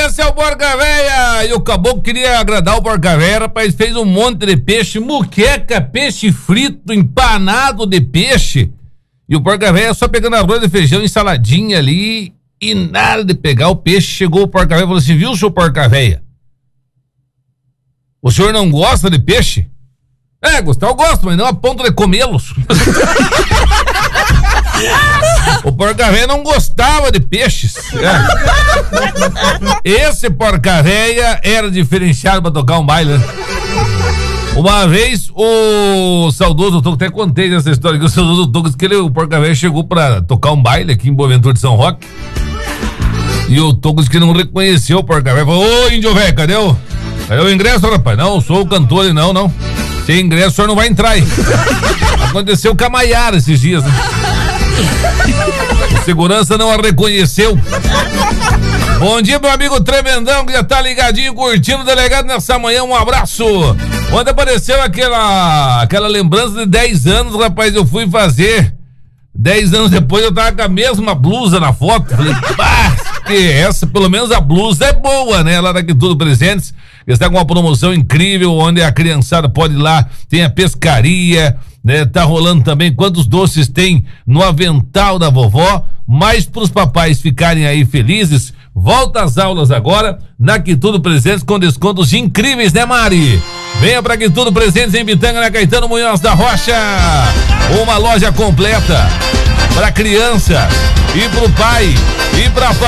esse é o Porca Véia! E o caboclo queria agradar o Porca Véia, rapaz, fez um monte de peixe, muqueca, peixe frito, empanado de peixe. E o Porca Véia só pegando arroz e feijão, ensaladinha ali, e nada de pegar o peixe. Chegou o Porca Véia e falou assim: viu, seu Porca Véia? O senhor não gosta de peixe? É, Gustavo, eu gosto, mas não a ponto de comê-los. O Porca Véia não gostava de peixes. Esse Porca Véia era diferenciado pra tocar um baile, né? Uma vez o saudoso Togo, até contei essa história que o saudoso Togo disse que o Porca Véia chegou pra tocar um baile aqui em Boaventura de São Roque. E o Togo disse que não reconheceu o Porca Véia. Falou: ô índio velho, cadê o ingresso, rapaz? Não, sou o cantor e não. Sem ingresso o senhor não vai entrar aí. Aconteceu com a Maiara esses dias, né? O segurança não a reconheceu. Bom dia, meu amigo Tremendão, que já tá ligadinho, curtindo o delegado nessa manhã. Um abraço. Ontem apareceu aquela lembrança de 10 anos, rapaz, eu fui fazer. 10 anos depois eu tava com a mesma blusa na foto. Falei, essa, pelo menos a blusa é boa, né? Lá daqui tudo presentes. Está com uma promoção incrível, onde a criançada pode ir lá, tem a pescaria, né? Tá rolando também quantos doces tem no avental da vovó, mas pros papais ficarem aí felizes, volta às aulas agora, na Quitudo Presentes, com descontos incríveis, né, Mari? Venha pra Quitudo Presentes em Bitanga, na Caetano Munhoz da Rocha. Uma loja completa pra criança e pro pai e pra